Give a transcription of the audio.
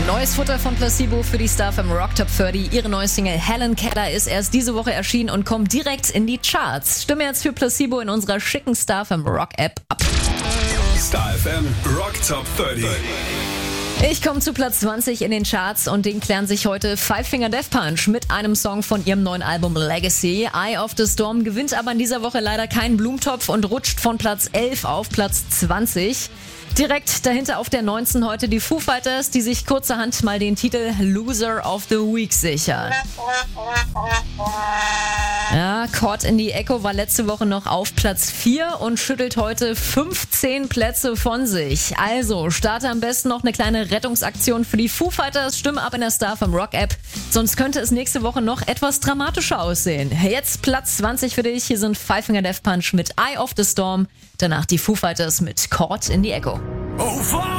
Neues Futter von Placebo für die Star vom Rock Top 30. Ihre neue Single Helen Keller ist erst diese Woche erschienen und kommt direkt in die Charts. Stimme jetzt für Placebo in unserer schicken Star vom Rock App ab. Star FM Rock Top 30. Ich komme zu Platz 20 in den Charts und den klären sich heute Five Finger Death Punch mit einem Song von ihrem neuen Album Legacy. Eye of the Storm gewinnt aber in dieser Woche leider keinen Blumentopf und rutscht von Platz 11 auf Platz 20. Direkt dahinter auf der 19 heute die Foo Fighters, die sich kurzerhand mal den Titel Loser of the Week sichern. Ja, Caught in the Echo war letzte Woche noch auf Platz 4 und schüttelt heute 15 Plätze von sich. Also starte am besten noch eine kleine Rettungsaktion für die Foo Fighters, stimme ab in der Star vom Rock App, sonst könnte es nächste Woche noch etwas dramatischer aussehen. Jetzt Platz 20 für dich, hier sind Five Finger Death Punch mit Eye of the Storm, danach die Foo Fighters mit Caught in the Echo.